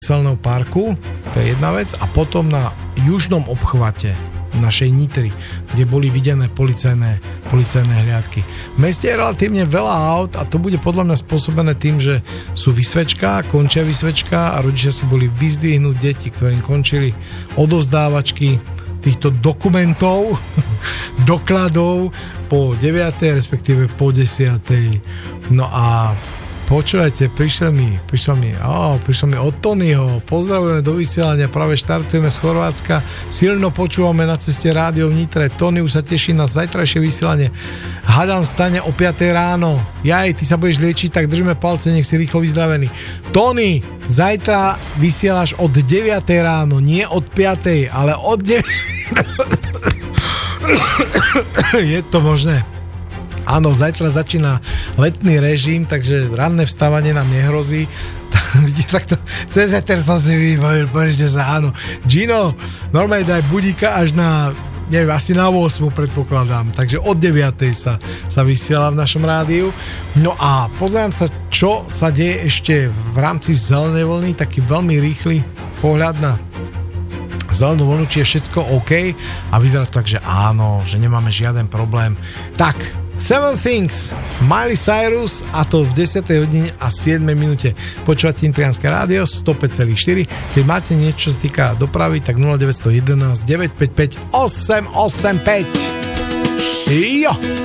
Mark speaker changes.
Speaker 1: priemyselného parku, to je jedna vec, a potom na južnom obchvate našej Nitry, kde boli videné policajné hliadky. V meste je relatívne veľa aut a to bude podľa mňa spôsobené tým, že sú vysvečka, končia vysvečka a rodičia si boli vyzdvihnúť deti, ktorým končili odovzdávačky týchto dokumentov, dokladov po 9. respektíve po 10. No a počúvajte, prišiel mi od Tonyho. Pozdravujeme do vysielania, práve štartujeme z Chorvátska. Silno počúvame na ceste rádio v Nitre. Tony už sa teší na zajtrajšie vysielanie. Hádam, vstane o 5 ráno. Jaj, ty sa budeš liečiť, tak držíme palce, nech si rýchlo vyzdravený. Tony, zajtra vysielaš od 9 ráno, nie od 5, ale od 9. Je to možné? Áno, zajtra začína letný režim, takže ranné vstávanie nám nehrozí. Takto cez eter som si vybavil, povedz sa, áno. Gino, normálne daj budíka až na, neviem, asi na 8 predpokladám, takže od 9 sa vysiela v našom rádiu. No a pozerám sa, čo sa deje ešte v rámci zelenej vlny, taký veľmi rýchly pohľad na zelenú vlnu, či je všetko OK, a vyzerá to tak, že áno, že nemáme žiaden problém. Tak, Seven Things, Miley Cyrus, a to v 10. hodine a 7 minúte. Počúvate Nitrianske rádio 105,4. Keď máte niečo, čo sa týka dopravy, tak 0911 955 885. Jo!